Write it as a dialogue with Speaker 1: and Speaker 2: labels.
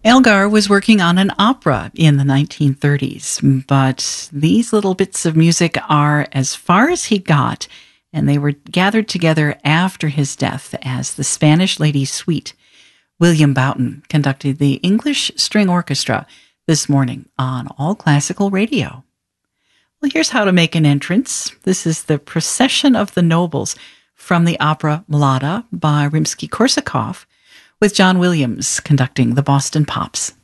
Speaker 1: Elgar was working on an opera in the 1930s, but these little bits of music are as far as he got, and they were gathered together after his death as the Spanish Lady Suite. William Boughton conducted the English String Orchestra this morning on All Classical Radio. Well, here's how to make an entrance. This is the Procession of the Nobles from the opera Mlada by Rimsky-Korsakov, with John Williams conducting the Boston Pops.